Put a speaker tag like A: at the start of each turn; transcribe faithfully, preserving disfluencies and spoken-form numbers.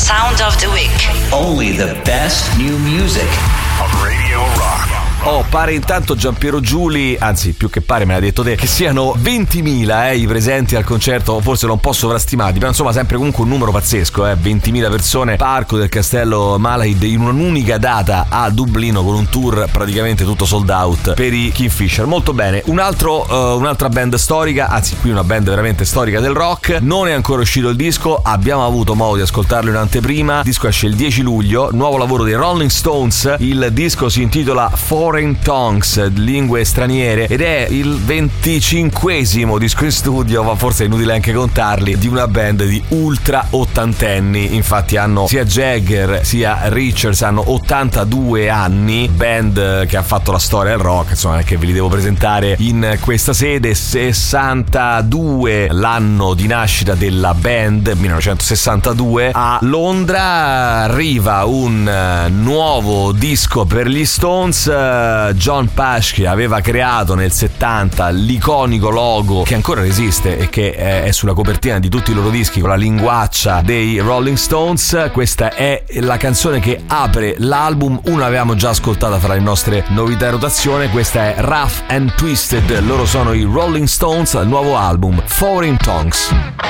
A: Sound of the Week.
B: Only the best new music
C: on Radio Rock.
D: Oh, pare intanto Giampiero Giuli, anzi più che pare me l'ha detto te, che siano ventimila eh, i presenti al concerto, forse l'ho un po' sovrastimati, però insomma sempre comunque un numero pazzesco, eh, ventimila persone, Parco del Castello Malahide in un'unica data a Dublino con un tour praticamente tutto sold out per i Kingfisher. Molto bene. Un altro, uh, un'altra band storica, anzi qui una band veramente storica del rock, non è ancora uscito il disco, abbiamo avuto modo di ascoltarlo in anteprima, il disco esce il dieci luglio, nuovo lavoro dei Rolling Stones, il disco si intitola Foreign Tongues, lingue straniere, ed è il venticinquesimo disco in studio, ma forse è inutile anche contarli, di una band di ultra ottantenni. Infatti hanno sia Jagger sia Richards hanno ottantadue anni, band che ha fatto la storia del rock, insomma, che ve li devo presentare in questa sede. Sessantadue l'anno di nascita della band, millenovecentosessantadue. A Londra arriva un nuovo disco per gli Stones. John Pash aveva creato nel settanta l'iconico logo che ancora resiste e che è sulla copertina di tutti i loro dischi con la linguaccia dei Rolling Stones. Questa è la canzone che apre l'album, una avevamo già ascoltata fra le nostre novità in rotazione, questa è Rough and Twisted, loro sono i Rolling Stones, il nuovo album Foreign Tongues.